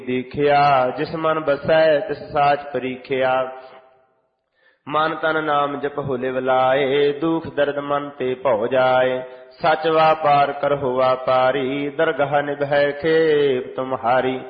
ਦੇਖਿਆ ਜਿਸ ਮਨ ਬਸੈ ਤਿਸ ਸਾਚ ਪਰੀਖਿਆ। ਮਨ ਤਨ ਨਾਮ ਜਪ ਹੋਲੇ ਵਲਾਏ ਦੁਖ ਦਰਦ ਮਨ ਤੇ ਭਉ ਜਾਏ। ਸਚ ਵਾਪਾਰ ਕਰਹੁ ਵਾਪਾਰੀ ਦਰਗਹ ਨਿਭੈ ਖੇਪ ਤੁਮਹਾਰੀ।